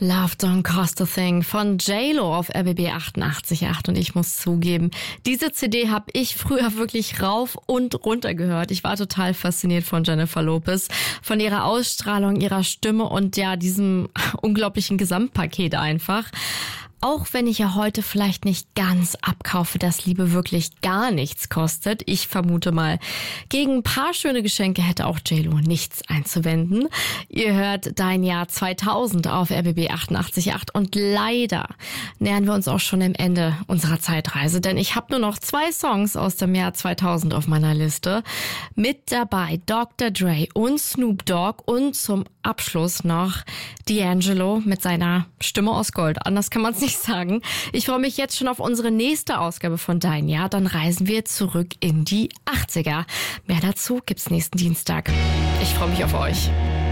Love Don't Cost a Thing von J-Lo auf RBB 88.8 und ich muss zugeben, diese CD habe ich früher wirklich rauf und runter gehört. Ich war total fasziniert von Jennifer Lopez, von ihrer Ausstrahlung, ihrer Stimme und ja, diesem unglaublichen Gesamtpaket einfach. Auch wenn ich ja heute vielleicht nicht ganz abkaufe, dass Liebe wirklich gar nichts kostet. Ich vermute mal, gegen ein paar schöne Geschenke hätte auch J-Lo nichts einzuwenden. Ihr hört Dein Jahr 2000 auf RBB 88.8 und leider nähern wir uns auch schon am Ende unserer Zeitreise, denn ich habe nur noch 2 Songs aus dem Jahr 2000 auf meiner Liste. Mit dabei Dr. Dre und Snoop Dogg und zum Abschluss noch D'Angelo mit seiner Stimme aus Gold. Anders kann man es nicht sagen. Ich freue mich jetzt schon auf unsere nächste Ausgabe von Dein Jahr. Dann reisen wir zurück in die 80er. Mehr dazu gibt's nächsten Dienstag. Ich freue mich auf euch.